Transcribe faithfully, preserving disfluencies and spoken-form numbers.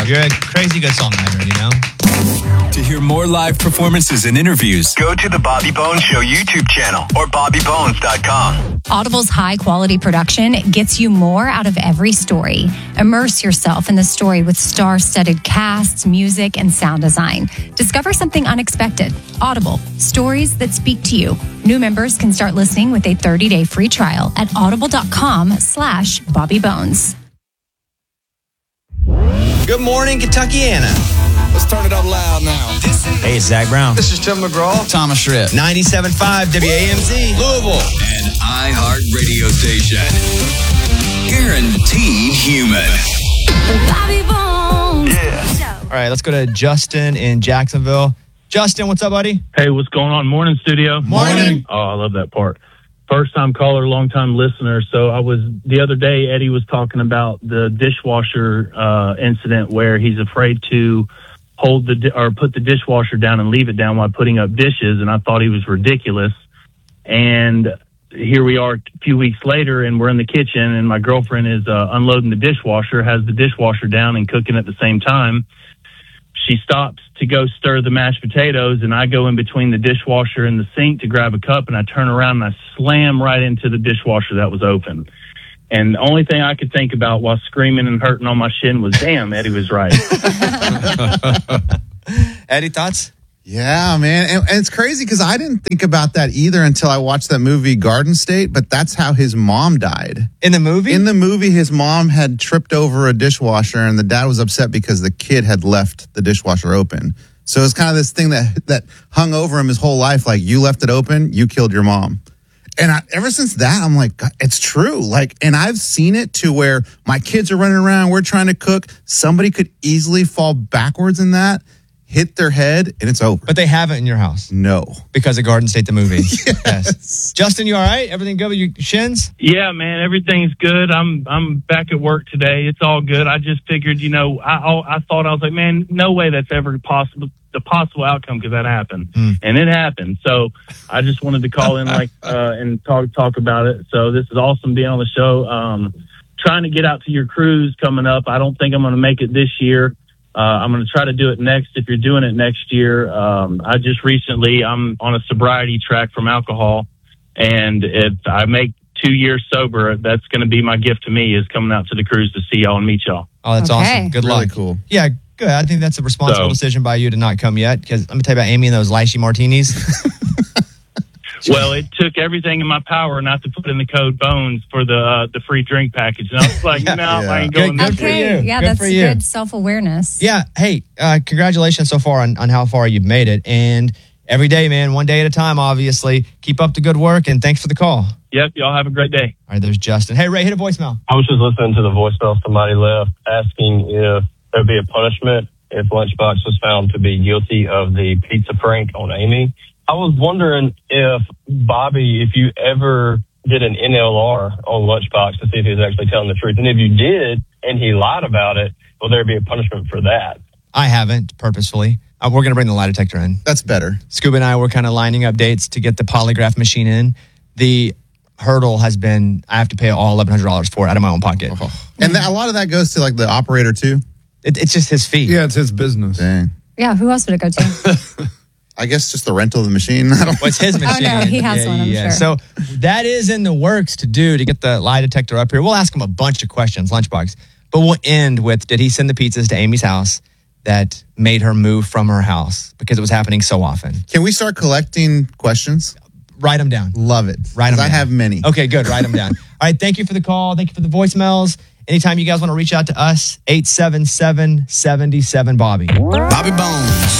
You're a crazy good songwriter, you know? To hear more live performances and interviews, go to the Bobby Bones Show YouTube channel or bobby bones dot com. Audible's high-quality production gets you more out of every story. Immerse yourself in the story with star-studded casts, music, and sound design. Discover something unexpected. Audible, stories that speak to you. New members can start listening with a thirty-day free trial at audible.com slash Bobby Bones. Good morning, Kentuckiana. Let's turn it up loud now. Hey, it's Zach Brown. This is Tim McGraw. Thomas Schripp. ninety-seven point five W A M Z, Louisville. an iHeart radio station. Guaranteed human. Bobby Bones. Yeah. All right, let's go to Justin in Jacksonville. Justin, what's up, buddy? Hey, what's going on? Morning, studio. Morning. Oh, I love that part. First time caller, long time listener. So I was, the other day, Eddie was talking about the dishwasher uh, incident where he's afraid to hold the, di- or put the dishwasher down and leave it down while putting up dishes. And I thought he was ridiculous. And here we are a few weeks later and we're in the kitchen and my girlfriend is uh, unloading the dishwasher, has the dishwasher down and cooking at the same time. She stops to go stir the mashed potatoes, and I go in between the dishwasher and the sink to grab a cup, and I turn around and I slam right into the dishwasher that was open. And the only thing I could think about while screaming and hurting on my shin was, damn, Eddie was right. Eddie, thoughts? Yeah, man. And, and it's crazy because I didn't think about that either until I watched that movie Garden State, but that's how his mom died. In the movie? In the movie, his mom had tripped over a dishwasher and the dad was upset because the kid had left the dishwasher open. So it's kind of this thing that, that hung over him his whole life. Like, you left it open, you killed your mom. And I, ever since that, I'm like, God, it's true. Like, and I've seen it to where my kids are running around, we're trying to cook. Somebody could easily fall backwards in that, hit their head, and it's over. But they haven't in your house. No. Because of Garden State, the movie. Yes. Yes. Justin, you all right? Everything good with your shins? Yeah, man, everything's good. I'm I'm back at work today. It's all good. I just figured, you know, I I thought I was like, man, no way that's ever possible. The possible outcome could that happen, Mm. and it happened. So I just wanted to call in like uh, and talk talk about it. So this is awesome being on the show. Um, trying to get out to your cruise coming up. I don't think I'm going to make it this year. Uh, I'm going to try to do it next. If you're doing it next year, um, I just recently I'm on a sobriety track from alcohol, and if I make two years sober, that's going to be my gift to me is coming out to the cruise to see y'all and meet y'all. Oh, that's Okay. awesome. Good Really luck. cool. Yeah, good. I think that's a responsible So- decision by you to not come yet. Because let me tell you about Amy and those lychee martinis. Well, it took everything in my power not to put in the code Bones for the uh, the free drink package. And I was like, Yeah. no, I ain't Good- going good this for way. you. Okay, yeah, Good that's for you. good self-awareness. Yeah. Hey, uh, congratulations so far on, on how far you've made it. And every day, man, one day at a time, obviously. Keep up the good work, and thanks for the call. All Yep, y'all have a great day. right, there's Justin. Hey, Ray, hit a voicemail. I was just listening to the voicemail somebody left asking if there'd be a punishment if Lunchbox was found to be guilty of the pizza prank on Amy. I was wondering if, Bobby, if you ever did an N L R on Lunchbox to see if he was actually telling the truth. And if you did and he lied about it, will there be a punishment for that? I haven't purposefully. Uh, we're going to bring the lie detector in. That's better. Scuba and I were kind of lining up dates to get the polygraph machine in. The hurdle has been I have to pay all eleven hundred dollars for it out of my own pocket. And that, a lot of that goes to like the operator too. It, it's just his fee. Yeah, it's his business. Dang. Yeah, who else would it go to? I guess just the rental of the machine. I don't Well, it's his machine. no, he has one, I'm sure. So that is in the works to do to get the lie detector up here. We'll ask him a bunch of questions, Lunchbox. But we'll end with, did he send the pizzas to Amy's house that made her move from her house? Because it was happening so often. Can we start collecting questions? Write them down. Love it. Write 'em 'Cause I down. have many. Okay, good. Write them down. All right, thank you for the call. Thank you for the voicemails. Anytime you guys want to reach out to us, eight seven seven, seven seven, Bobby. Bobby Bones.